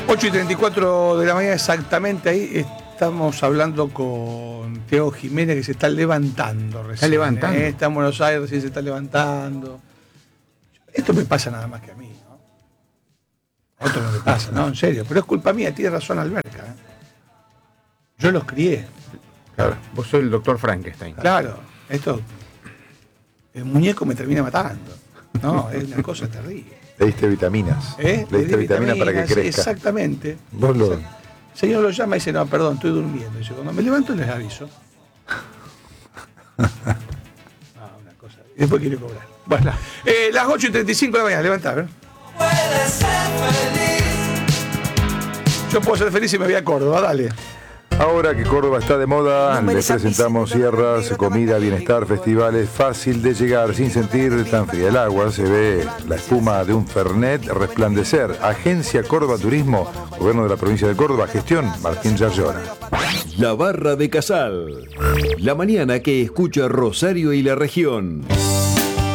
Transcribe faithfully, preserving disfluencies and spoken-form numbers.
ocho y treinta y cuatro de la mañana exactamente, ahí estamos hablando con Teo Jiménez, que se está levantando recién. Está levantando. ¿eh? Está en Buenos Aires, recién se está levantando. Esto me pasa nada más que a mí, ¿no? A otro no le pasa, ¿no? En serio. Pero es culpa mía, tiene razón Alberca. ¿eh? Yo los crié. Claro, vos sos el doctor Frankenstein. Claro, esto. El muñeco me termina matando. No, es una cosa terrible. Le diste vitaminas. ¿Eh? Le diste vitaminas para que crezca. Exactamente. Vos lo... El señor lo llama y dice, no, perdón, estoy durmiendo. Dice, cuando me levanto les aviso. Ah, una cosa. Y después quiere cobrar. Bueno, eh, las ocho y treinta y cinco de la mañana, levantá, a ver. Yo puedo ser feliz si me voy a Córdoba, dale. Ahora que Córdoba está de moda, les presentamos sierras, comida, bienestar, festivales, fácil de llegar, sin sentir tan fría el agua. Se ve la espuma de un Fernet resplandecer. Agencia Córdoba Turismo, Gobierno de la Provincia de Córdoba, gestión Martín Yarlora. La Barra de Casal. La mañana que escucha Rosario y la región.